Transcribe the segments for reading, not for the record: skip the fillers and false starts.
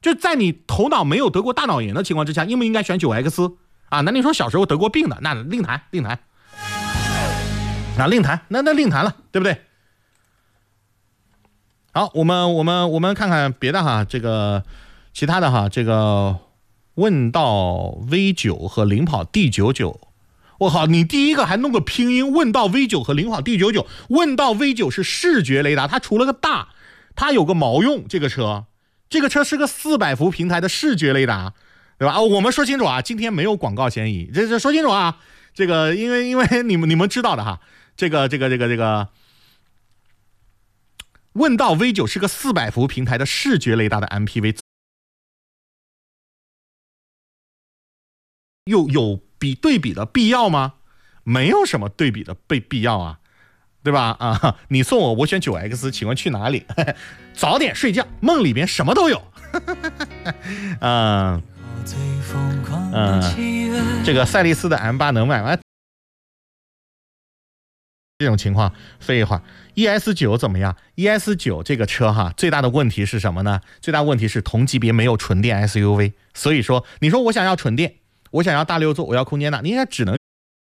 就在你头脑没有得过大脑炎的情况之下，应不应该选9X 啊？那你说小时候得过病的，那另谈啊，另谈，那另谈了，对不对？好，我们看看别的哈，这个其他的哈，这个问道 V9 和领跑 D99， 我靠，你第一个还弄个拼音，问道 V9 和领跑 D99， 问道 V9 是视觉雷达，它除了个大，它有个毛用，这个车是个400伏平台的视觉雷达，对吧？我们说清楚啊，今天没有广告嫌疑，这说清楚啊，这个因为你们知道的哈，这个问道 V9 是个400伏平台的视觉雷达的 MPV， 有对比的必要吗？没有什么对比的必要啊，对吧？啊，你送我选9X， 请问去哪里？早点睡觉，梦里边什么都有。这个赛力斯的 M8 能买吗？这种情况废话。ES9 怎么样？ ES9 这个车哈，最大的问题是什么呢？最大问题是同级别没有纯电 SUV， 所以说你说我想要纯电，我想要大6座，我要空间大，你应该只能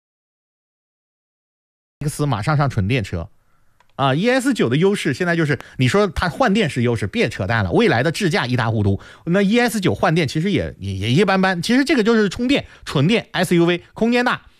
X 马上上纯电车啊。ES9 的优势现在就是你说它换电是优势，别扯淡了，未来的智驾一塌糊涂，那 ES9 换电其实也一般般，其实这个就是充电纯电 SUV， 空间大，